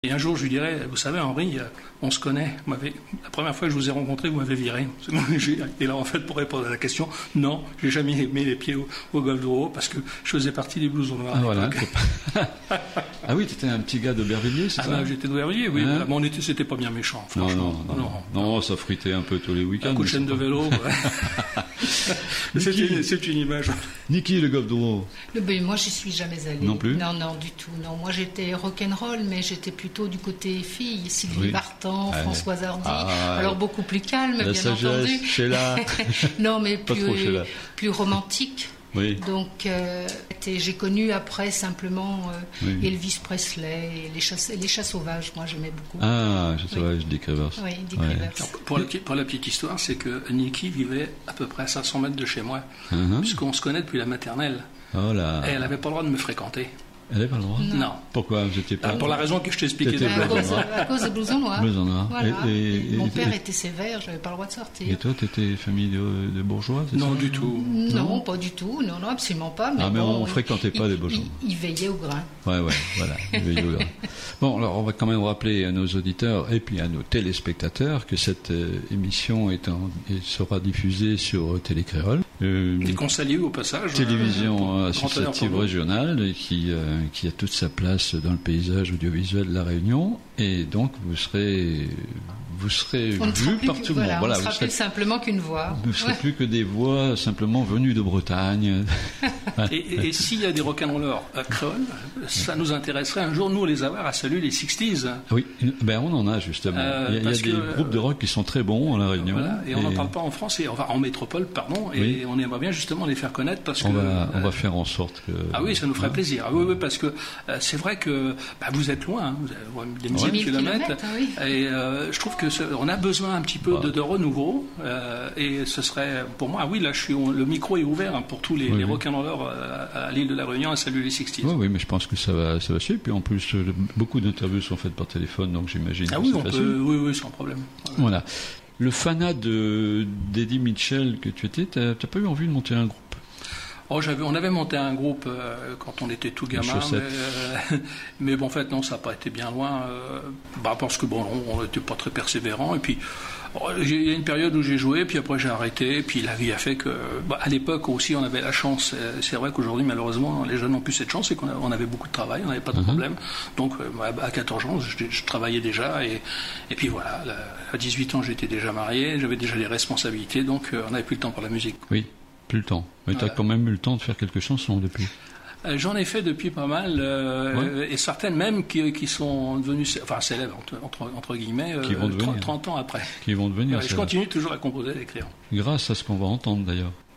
Et un jour, je lui dirais, vous savez, Henri, on se connaît. La première fois que je vous ai rencontré, vous m'avez viré. Et là, en fait, pour répondre à la question, non, j'ai jamais mis les pieds au golf de Rouault parce que je faisais partie des blousons noirs. Ah, voilà. Ah oui, tu étais un petit gars d'Aubervilliers, c'est ça? Ah, j'étais d'Aubervilliers, oui. Voilà. Mais c'était pas bien méchant, franchement. Non, ça fritait un peu tous les week-ends. Un coup de chaîne de vélo, ouais. C'est une image. Niki, le golf de Rouault? Moi, j'y suis jamais allée. Non plus? Non, du tout. Non, moi, j'étais rock'n'roll, mais j'étais plutôt du côté filles, Sylvie Vartan, Françoise Hardy, alors beaucoup plus calme, la bien sagesse, entendu. Sheila. Non, mais plus romantique. Oui. Donc, j'ai connu après simplement Elvis Presley et les chats sauvages. Moi, j'aimais beaucoup. Ah, chats sauvages, Dick Rivers. Oui, Dick Rivers. Pour la petite histoire, c'est que Niki vivait à peu près à 500 mètres de chez moi, puisqu'on se connaît depuis la maternelle. Oh là. Et elle n'avait pas le droit de me fréquenter. Elle n'avait pas le droit? Non. Pourquoi? Vous étiez pas... Pour la raison que je t'ai expliquée. À cause des blousons noirs. Blousons noirs. Voilà. Mon père était sévère, je n'avais pas le droit de sortir. Et toi, tu étais famille de bourgeois? Non, du tout. Non, pas du tout. Non, absolument pas. Mais on ne fréquentait pas des bourgeois. Il veillait au grain. Ouais, voilà. Il veillait au grain. Bon, alors on va quand même rappeler à nos auditeurs et puis à nos téléspectateurs que cette émission sera diffusée sur Télécréole. Et qu'on salue au passage. Télévision associative régionale qui a toute sa place dans le paysage audiovisuel de La Réunion, et donc vous serez vus partout. On ne sera plus simplement qu'une voix. Vous ne serez plus que des voix simplement venues de Bretagne. Et s'il y a des rock'n'rollers créoles, ça nous intéresserait un jour, nous, les avoir à saluer les 60s. Oui, on en a justement. Il y a des groupes de rock qui sont très bons à La Réunion. Voilà, et on n'en parle pas en France, en métropole, pardon, et on aimerait bien justement les faire connaître parce on va faire en sorte que... Ah oui, ça nous ferait plaisir. Ah oui, parce que c'est vrai que vous êtes loin, vous avez des milliers de kilomètres, et je trouve que on a besoin un petit peu de renouveau, et ce serait, pour moi, là, le micro est ouvert pour tous les rock'n'rollers à l'île de la Réunion, à saluer les 60s. Oui, mais je pense que ça va suivre. Puis en plus, beaucoup d'interviews sont faites par téléphone, donc j'imagine que oui, c'est facile. Oui, sans problème. Voilà. Le fanat d'Eddie Mitchell que tu étais, t'as pas eu envie de monter un groupe? On avait monté un groupe quand on était tout gamin, mais bon, en fait, non, ça n'a pas été bien loin, parce que on n'était pas très persévérant, et puis il y a une période où j'ai joué, puis après j'ai arrêté, et puis la vie a fait que, à l'époque aussi, on avait la chance, c'est vrai qu'aujourd'hui, malheureusement, les jeunes n'ont plus cette chance, c'est qu'on avait beaucoup de travail, on n'avait pas de problème, donc à 14 ans, je travaillais déjà, et puis voilà, à 18 ans, j'étais déjà marié, j'avais déjà des responsabilités, donc on n'avait plus le temps pour la musique. Oui. Plus le temps. Mais tu as quand même eu le temps de faire quelques chansons depuis. J'en ai fait depuis pas mal, et certaines même qui sont devenues célèbres, entre guillemets, qui vont 30 ans après. Qui vont devenir. Je continue toujours à composer et à écrire. Grâce à ce qu'on va entendre d'ailleurs.